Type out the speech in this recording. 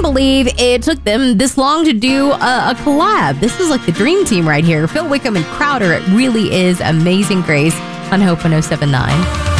can't believe it took them this long to do a collab. This is like the dream team right here. Phil Wickham and Crowder. It really is Amazing Grace on Hope 107.9.